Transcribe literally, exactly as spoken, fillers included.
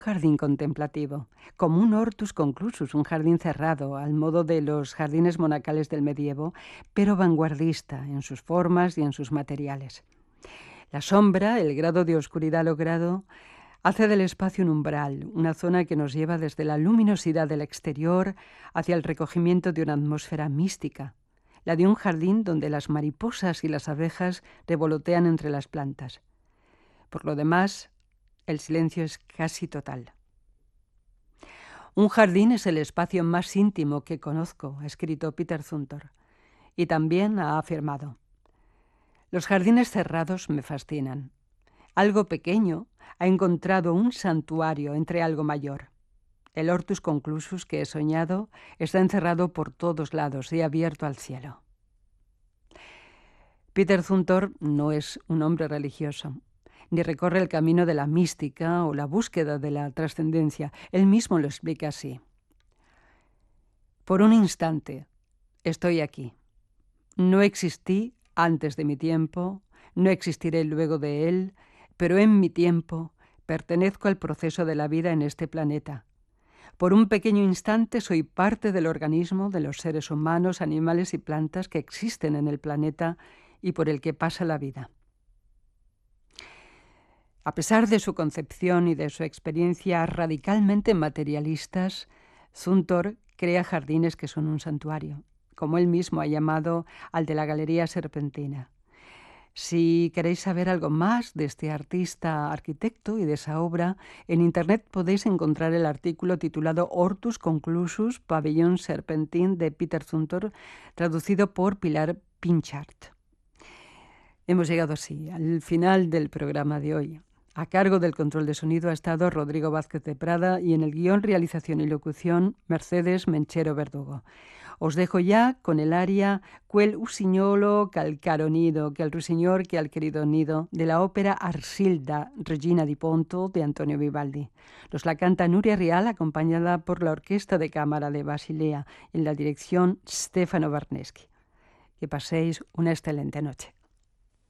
Jardín contemplativo, como un hortus conclusus, un jardín cerrado, al modo de los jardines monacales del medievo, pero vanguardista en sus formas y en sus materiales. La sombra, el grado de oscuridad logrado, hace del espacio un umbral, una zona que nos lleva desde la luminosidad del exterior hacia el recogimiento de una atmósfera mística, la de un jardín donde las mariposas y las abejas revolotean entre las plantas. Por lo demás, el silencio es casi total. Un jardín es el espacio más íntimo que conozco, ha escrito Peter Zumthor, y también ha afirmado: los jardines cerrados me fascinan. Algo pequeño ha encontrado un santuario entre algo mayor. El hortus conclusus que he soñado está encerrado por todos lados y abierto al cielo. Peter Zumthor no es un hombre religioso, ni recorre el camino de la mística o la búsqueda de la trascendencia. Él mismo lo explica así: por un instante estoy aquí. No existí antes de mi tiempo, no existiré luego de él, pero en mi tiempo pertenezco al proceso de la vida en este planeta. Por un pequeño instante soy parte del organismo de los seres humanos, animales y plantas que existen en el planeta y por el que pasa la vida. A pesar de su concepción y de su experiencia radicalmente materialistas, Zumthor crea jardines que son un santuario, como él mismo ha llamado al de la Galería Serpentina. Si queréis saber algo más de este artista arquitecto y de esa obra, en Internet podéis encontrar el artículo titulado Hortus Conclusus, Pabellón Serpentin de Peter Zumthor, traducido por Pilar Pinchart. Hemos llegado así al final del programa de hoy. A cargo del control de sonido ha estado Rodrigo Vázquez de Prada y en el guión, realización y locución Mercedes Menchero Verdugo. Os dejo ya con el aria Quel usignolo ch'al caro nido, que al ruiseñor que al querido nido, de la ópera Arsilda, Regina di Ponto, de Antonio Vivaldi. Nos la canta Nuria Rial, acompañada por la Orquesta de Cámara de Basilea, en la dirección Stefano Barneschi. Que paséis una excelente noche.